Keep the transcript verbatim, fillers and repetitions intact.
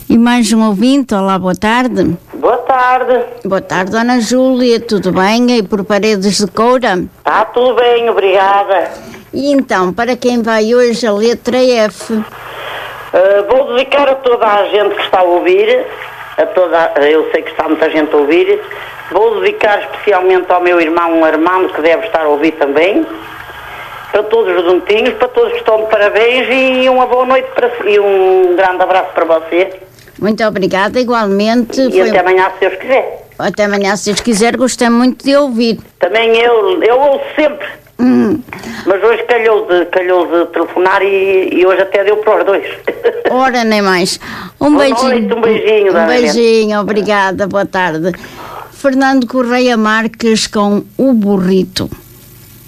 E mais um ouvinte, olá, boa tarde. Boa tarde. Boa tarde, Dona Júlia, tudo bem? E por Paredes de Coura? Está tudo bem, obrigada. E então, para quem vai hoje a letra F? Uh, vou dedicar a toda a gente que está a ouvir, a toda, eu sei que está muita gente a ouvir, vou dedicar especialmente ao meu irmão Armando, que deve estar a ouvir também, para todos os juntinhos, para todos que estão de parabéns e uma boa noite para, e um grande abraço para você. Muito obrigada, igualmente. E foi... até amanhã, se Deus quiser. Até amanhã, se Deus quiser, gostei muito de ouvir. Também eu, eu ouço sempre. Hum. Mas hoje calhou de, calhou de telefonar e, e hoje até deu para os dois. Ora, nem mais. Um boa beijinho. Noite, um beijinho. Um beijinho, obrigada, boa tarde. Fernando Correia Marques com o burrito.